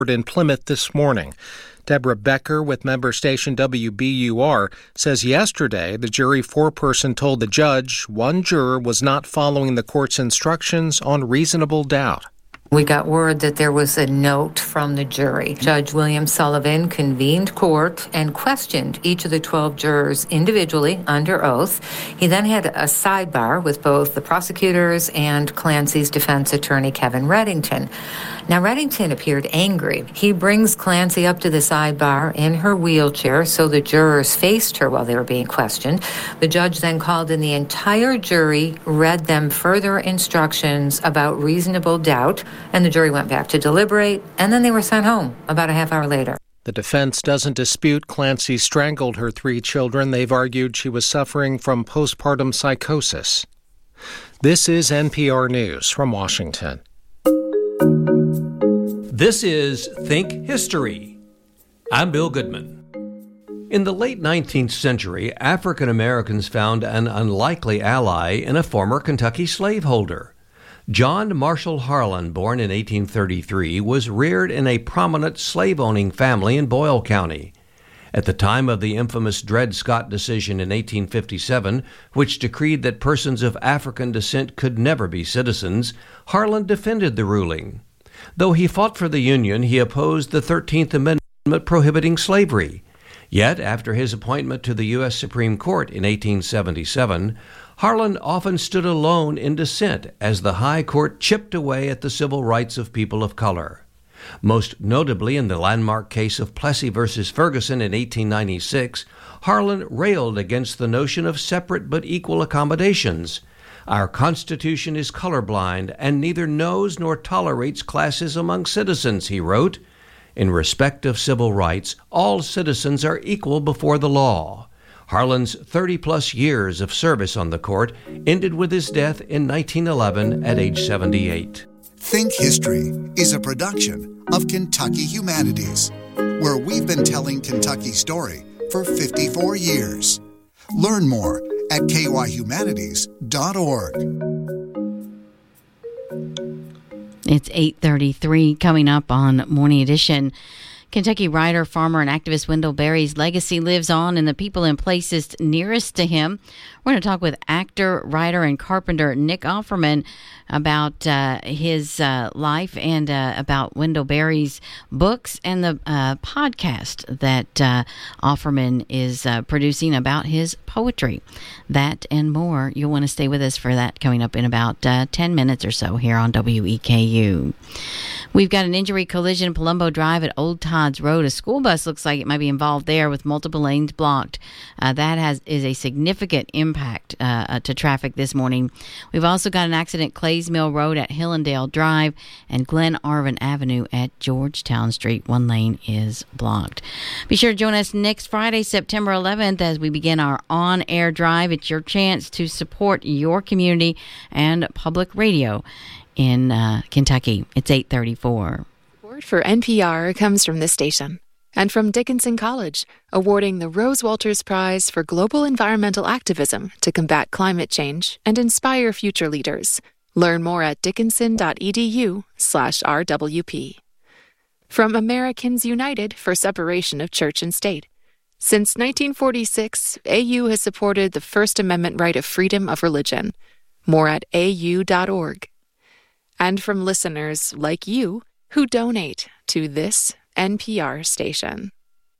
in Plymouth this morning. Deborah Becker with member station WBUR says yesterday the jury foreperson told the judge one juror was not following the court's instructions on reasonable doubt. We got word that there was a note from the jury. Judge William Sullivan convened court and questioned each of the 12 jurors individually under oath. He then had a sidebar with both the prosecutors and Clancy's defense attorney, Kevin Reddington. Now, Reddington appeared angry. He brings Clancy up to the sidebar in her wheelchair so the jurors faced her while they were being questioned. The judge then called in the entire jury, read them further instructions about reasonable doubt, and the jury went back to deliberate, and then they were sent home about a half hour later. The defense doesn't dispute Clancy strangled her 3 children. They've argued she was suffering from postpartum psychosis. This is NPR News from Washington. This is Think History. I'm Bill Goodman. In the late 19th century, African Americans found an unlikely ally in a former Kentucky slaveholder. John Marshall Harlan, born in 1833, was reared in a prominent slave-owning family in Boyle County. At the time of the infamous Dred Scott decision in 1857, which decreed that persons of African descent could never be citizens, Harlan defended the ruling. Though he fought for the Union, he opposed the 13th Amendment prohibiting slavery. Yet, after his appointment to the U.S. Supreme Court in 1877, Harlan often stood alone in dissent as the High Court chipped away at the civil rights of people of color. Most notably in the landmark case of Plessy v. Ferguson in 1896, Harlan railed against the notion of separate but equal accommodations. Our Constitution is colorblind and neither knows nor tolerates classes among citizens, he wrote. In respect of civil rights, all citizens are equal before the law. Harlan's 30-plus years of service on the court ended with his death in 1911 at age 78. Think History is a production of Kentucky Humanities, where we've been telling Kentucky's story for 54 years. Learn more at kyhumanities.org. It's 8:33 coming up on Morning Edition. Kentucky writer, farmer, and activist Wendell Berry's legacy lives on in the people and places nearest to him. We're going to talk with actor, writer, and carpenter Nick Offerman about his life and about Wendell Berry's books and the podcast that Offerman is producing about his poetry. That and more. You'll want to stay with us for that coming up in about 10 minutes or so here on WEKU. We've got an injury collision in Palumbo Drive at Old Todd's Road. A school bus looks like it might be involved there with multiple lanes blocked. That is a significant impact to traffic this morning. We've also got an accident Clays Mill Road at Hillendale Drive and Glen Arvin Avenue at Georgetown Street. One lane is blocked. Be sure to join us next Friday, September 11th, as we begin our on-air drive. It's your chance to support your community and public radio in Kentucky. It's 8:34. Support for NPR comes from this station and from Dickinson College, awarding the Rose Walters Prize for Global Environmental Activism to combat climate change and inspire future leaders. Learn more at dickinson.edu/RWP. From Americans United for Separation of Church and State. Since 1946, AU has supported the First Amendment right of freedom of religion. More at au.org. And from listeners like you who donate to this NPR station.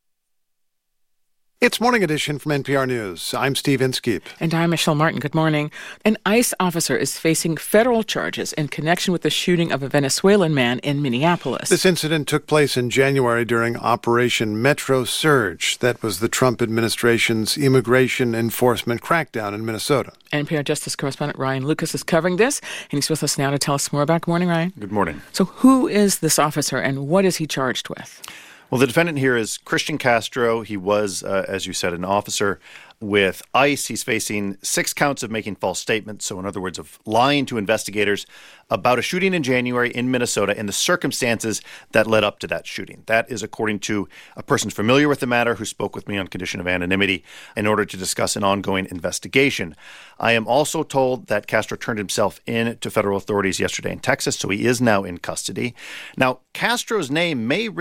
It's Morning Edition from NPR News. I'm Steve Inskeep. And I'm Michelle Martin. Good morning. An ICE officer is facing federal charges in connection with the shooting of a Venezuelan man in Minneapolis. This incident took place in January during Operation Metro Surge. That was the Trump administration's immigration enforcement crackdown in Minnesota. NPR Justice correspondent Ryan Lucas is covering this, and he's with us now to tell us more about. Good morning, Ryan. Good morning. So who is this officer, and what is he charged with? Well, the defendant here is Christian Castro. He was, as you said, an officer with ICE. He's facing 6 counts of making false statements. So in other words, of lying to investigators about a shooting in January in Minnesota and the circumstances that led up to that shooting. That is according to a person familiar with the matter who spoke with me on condition of anonymity in order to discuss an ongoing investigation. I am also told that Castro turned himself in to federal authorities yesterday in Texas, so he is now in custody. Now, Castro's name may